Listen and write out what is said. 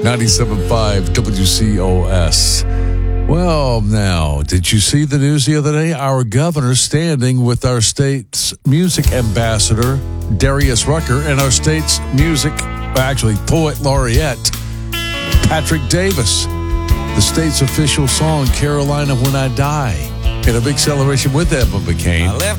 97.5 WCOS. Well, now, did you see the news the other day? Our governor standing with our state's music ambassador, Darius Rucker, and our state's poet laureate, Patrick Davis. The state's official song, Carolina When I Die, in a big celebration with Evan McCain.